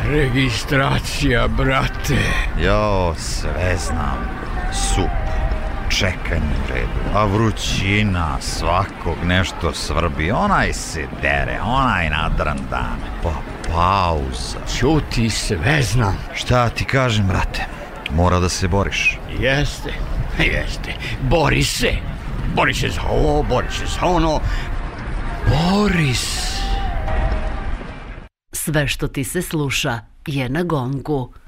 Registracija, brate. Jo, sve znam. Sup, čekanje u redu, a vrućina, svakog nešto svrbi, onaj se dere, onaj nadran dan, pa pauza. Ćuti, sve znam. Šta ti kažem, brate, mora da se boriš. Jeste. Bori se za ovo, bori se za ono. Boris. Sve što ti se sluša je na Gongu.